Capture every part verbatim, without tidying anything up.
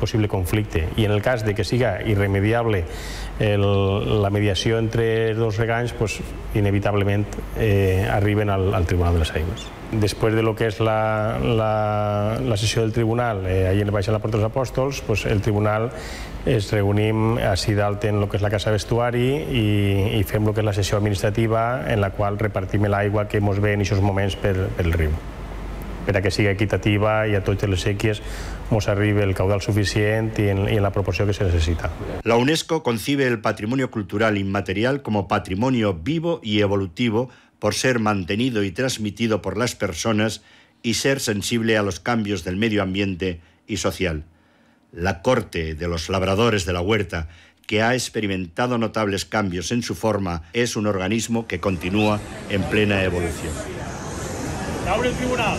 possible conflicte, i en el cas de que siga irremediable el, la mediació entre els dos regants, pues, inevitablement eh, arriben al, al Tribunal de les Aigües. Després de lo que és la, la, la sessió del tribunal, eh, ahir baix a la Porta dels Apòstols, pues, el tribunal es reunim així dalt en el que és la casa vestuari i, i fem el que és la sessió administrativa en la qual repartim l'aigua que ens ve en aquests moments per, per el riu, per a que sigui equitativa i a totes les sèquies ens arribi el caudal suficient i en, y en la proporció que se necesita. La UNESCO concibe el patrimonio cultural inmaterial como patrimonio vivo y evolutivo por ser mantenido y transmitido por las personas y ser sensible a los cambios del medio ambiente y social. La Corte de los Labradores de la Huerta, que ha experimentado notables cambios en su forma, es un organismo que continúa en plena evolución. Abre el tribunal.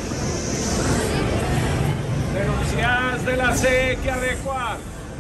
Denunciats de la sequía adecuar.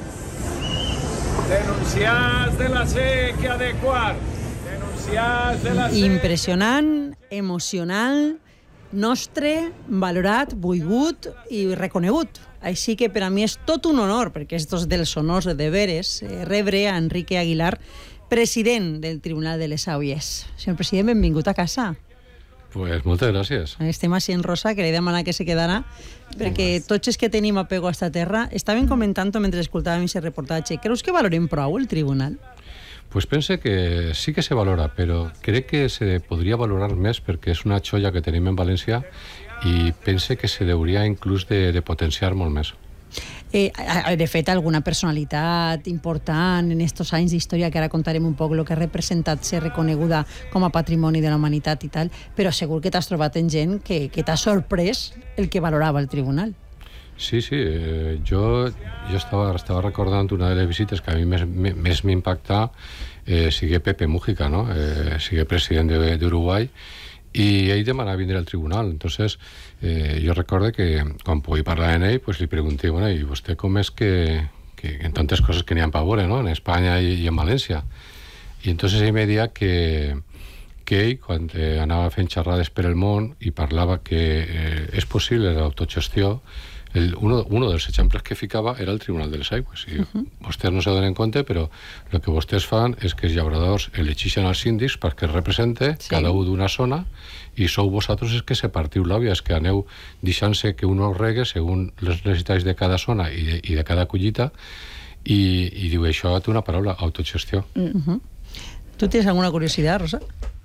Denunciats de la sequía adecuar. Denunciats de la sequía... Impressionant, emocional, nostre, valorat, volgut i reconegut. Així que per a mi és tot un honor, perquè és dos dels honors de veres, eh, rebre a Enrique Aguilar, president del Tribunal de les Aigües. Senyor president, benvingut a casa. Pues moltes gràcies. Estem així en Rosa, que li demana que se quedara, perquè tots els que tenim apego a esta terra estaven comentant mentre escoltàvem aquest reportatge. Creus que valorem prou el tribunal? Pues pense que sí que se valora, però crec que se podria valorar més perquè és una xolla que tenim en València i pense que se hauria inclús de, de potenciar molt més. Eh, de fet, alguna personalitat important en estos anys d'història, que ara contarem un poc el que ha representat ser reconeguda com a patrimoni de la humanitat i tal, però segur que t'has trobat en gent que, que t'ha sorprès el que valorava el tribunal. Sí, sí, eh, jo, jo estava, estava recordant una de les visites que a mi més, més m'impacta, eh, sigui Pepe Mújica, no? eh, sigui president d'Uruguai, i ell demanava vindre al tribunal. Entonces, eh, jo recorde que quan pugui parlar amb ell, pues li pregunté, bueno, i vostè com és que, que en tantes coses que n'hi ha pavore, no? En Espanya i, i en València. I entonces ell me deia que, que ell, quan eh, anava fent xerrades per el món i parlava que eh, és possible l'autogestió, El, uno, uno dels exemples que ficava era el Tribunal de les Aigües. I uh-huh. Vostès no se donen compte, però el que vostès fan és que els llauradors elegeixen els síndics perquè represente sí. cada un d'una zona i sou vosaltres els que se partiu l'àvia, és que aneu deixant-se que un us regue segons les necessitats de cada zona i de, i de cada collita i, i diu això té una paraula, autogestió. Uh-huh. ¿Tú tienes alguna curiosidad, Rosa?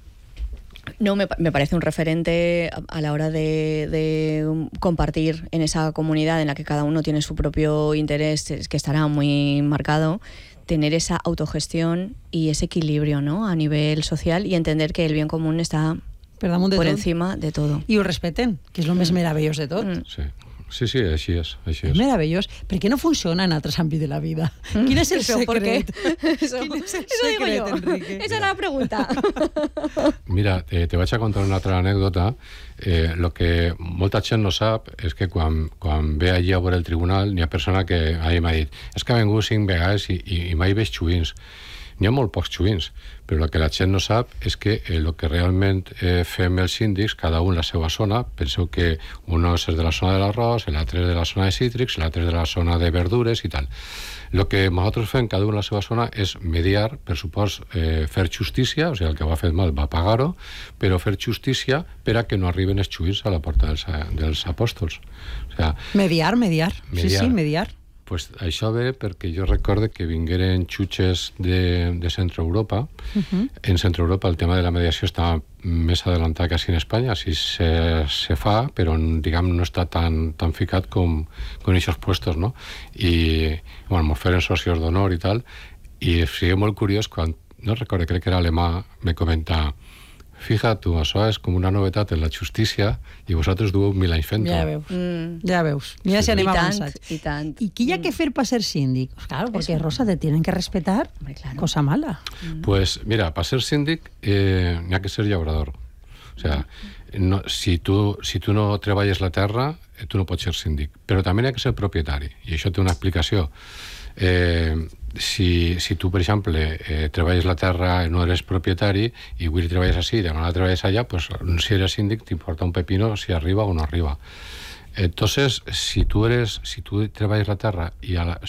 No, me, me parece un referente a la hora de, de compartir en esa comunidad en la que cada uno tiene su propio interés, que estará muy marcado, tener esa autogestión y ese equilibrio, ¿no? A nivel social y entender que el bien común está per, por tot. encima de todo. I ho respeten, que és el més meravellós de tot. Mm. Sí. Sí, sí, així és. Així és. És meravellós. Per què no funciona en altres àmbits de la vida? Mm. Quin és el Eso, secret? Eso, Quin és el eso digo secret, yo. Enrique? Esa era la pregunta. Mira, te, te vaig a contar una altra anècdota. Eh, lo que molta gent no sap és que quan, quan ve allí a veure el tribunal n'hi ha persona que a mi m'ha dit és que ha vingut cinc vegades i, i, i mai veig xuvins. N'hi ha molt pocs xuvins, però el que la gent no sap és que el que realment eh, fem els síndics, cada un la seva zona, penseu que un és de la zona de l'arròs, l'altre és de la zona de cítrics, l'altre és de la zona de verdures i tal. El que nosaltres fem, cada un la seva zona, és mediar, per supost, eh, fer justícia, o sigui, el que va fer mal va pagar-ho, però fer justícia per a que no arriben els xuvins a la porta dels, dels apòstols. O sigui, mediar, mediar, mediar. Sí, sí, mediar. Pues això ve perquè jo recorde que vingueren xutxes de, de Centre Europa. Uh-huh. En Centre Europa el tema de la mediació està més adelantat que així en Espanya, així se, se fa, però diguem no està tan, tan ficat com, com en aquests puestos, no? I, bueno, mos feren socios d'honor i tal, i sigui molt curiós quan, no recorde, crec que era alemà, me comenta fija tu, això és com una novetat en la justícia i vosaltres dueu mil anys fent-ho. Ja veus, mm. ja veus. Mira si anem avançats. I tant. I què hi ha que fer per ser síndic? Pues claro, porque Eso. Rosa, te tienen que respetar. Hombre, claro. Cosa mala. Mm. Pues mira, per ser síndic eh, n'hi ha que ser llaurador. O sea, no, si, tu, si tu no treballes la terra, eh, tu no pots ser síndic. Però també n'hi ha que ser propietari. I això té una explicació. Eh, si, si tu, per exemple, eh, treballes la terra, no eres propietari i avui treballes així i demà la treballes allà, pues, si eres síndic t'importa un pepino si arriba o no arriba. Entonces, si tu eres, si tu treballes la terra i a la,